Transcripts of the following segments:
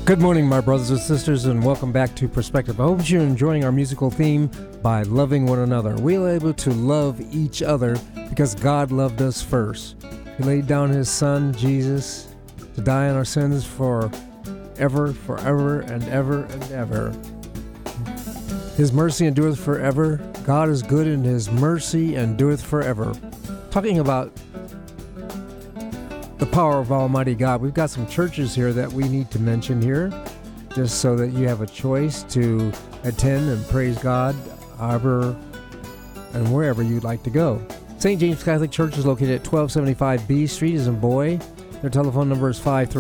Good morning, my brothers and sisters, and welcome back to Perspective. I hope you're enjoying our musical theme by loving one another. We are able to love each other because God loved us first. He laid down His Son, Jesus, to die on our sins forever, and ever. His mercy endureth forever. God is good and His mercy endureth forever. Talking about the power of Almighty God, we've got some churches here that we need to mention here, just so that you have a choice to attend and praise God however and wherever you'd like to go. St. James Catholic Church is located at 1275 B Street is in Boy. Their telephone number is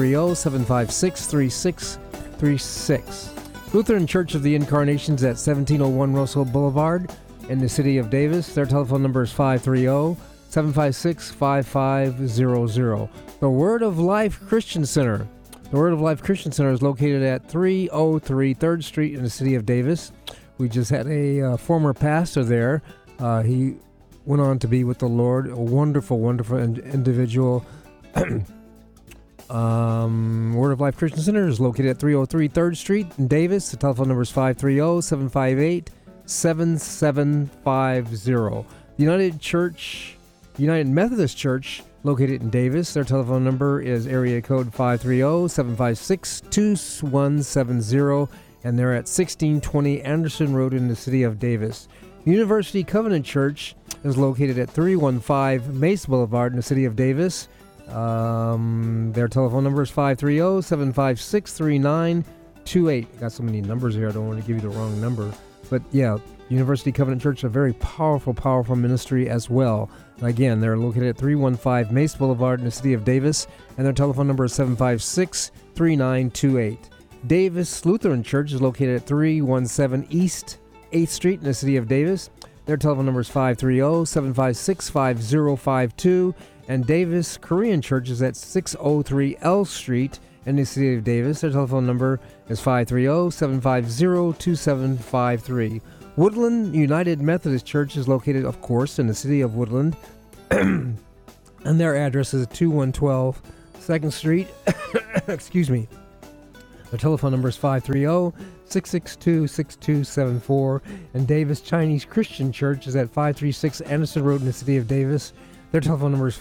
530-756-3636. Lutheran Church of the Incarnation is at 1701 Russell Boulevard in the city of Davis. Their telephone number is 530-756-5500. The Word of Life Christian Center. The Word of Life Christian Center is located at 303 3rd Street in the city of Davis. We just had a former pastor there. He went on to be with the Lord. A wonderful individual. Word of Life Christian Center is located at 303 3rd Street in Davis. The telephone number is 530-758-7750. United Methodist Church, located in Davis. Their telephone number is area code 530-756-2170, and they're at 1620 Anderson Road in the city of Davis. University Covenant Church is located at 315 Mace Boulevard in the city of Davis. Their telephone number is 530-756-3928. Got so many numbers here, I don't want to give you the wrong number. But yeah, University Covenant Church is a very powerful ministry as well. Again, they're located at 315 Mace Boulevard in the city of Davis, and their telephone number is 756-3928. Davis Lutheran Church is located at 317 East 8th Street in the city of Davis. Their telephone number is 530-756-5052. And Davis Korean Church is at 603 L Street in the city of Davis. Their telephone number is 530-750-2753. Woodland United Methodist Church is located, of course, in the city of Woodland. And their address is 2112 2nd Street. Excuse me. Their telephone number is 530-662-6274. And Davis Chinese Christian Church is at 536 Anderson Road in the city of Davis. Their telephone number is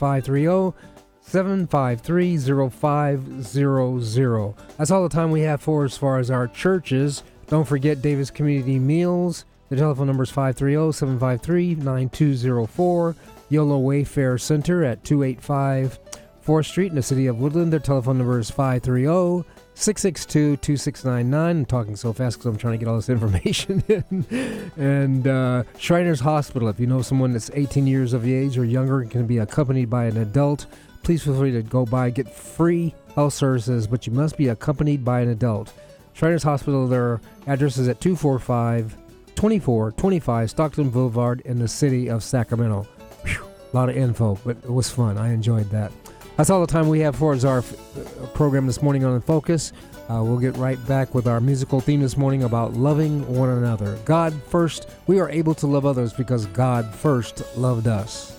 530-753-0500. That's all the time we have for as far as our churches. Don't forget Davis Community Meals. The telephone number is 530-753-9204. YOLO Wayfair Center at 285 4th Street in the city of Woodland. Their telephone number is 530-662-2699. I'm talking so fast because I'm trying to get all this information in. And Shriners Hospital, if you know someone that's 18 years of age or younger and can be accompanied by an adult, please feel free to go by, get free health services, but you must be accompanied by an adult. Shriners Hospital, their address is at 2425 Stockton Boulevard in the city of Sacramento. Whew, a lot of info, but it was fun. I enjoyed that. That's all the time we have for our program this morning on In Focus. We'll get right back with our musical theme this morning about loving one another. God first. We are able to love others because God first loved us.